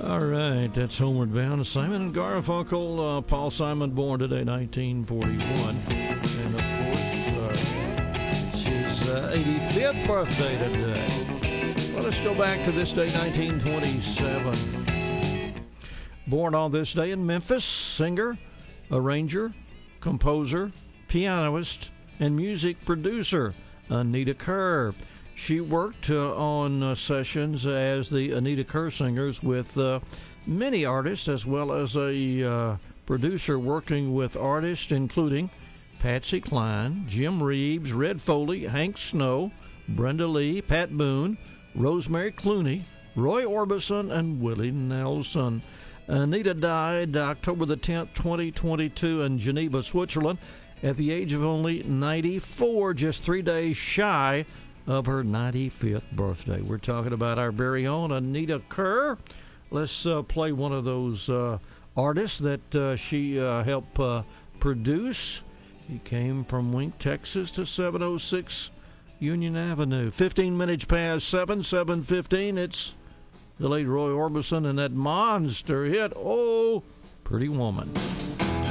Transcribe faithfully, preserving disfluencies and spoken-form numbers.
All right, that's Homeward Bound. Simon and Garfunkel. Uh, Paul Simon, born today, nineteen forty-one. And, of course, uh, it's his uh, eighty-fifth birthday today. Well, let's go back to this day, nineteen twenty-seven. Born on this day in Memphis, singer, arranger, composer, pianist, and music producer, Anita Kerr. She worked uh, on uh, sessions as the Anita Kerr Singers with uh, many artists, as well as a uh, producer working with artists including Patsy Cline, Jim Reeves, Red Foley, Hank Snow, Brenda Lee, Pat Boone, Rosemary Clooney, Roy Orbison, and Willie Nelson. Anita died October the tenth, twenty twenty-two in Geneva, Switzerland, at the age of only ninety-four, just three days shy of her ninety-fifth birthday. We're talking about our very own Anita Kerr. Let's uh, play one of those uh, artists that uh, she uh, helped uh, produce. He came from Wink, Texas to seven oh six Union Avenue. fifteen minutes past seven, seven fifteen. It's the late Roy Orbison and that monster hit, Oh, Pretty Woman.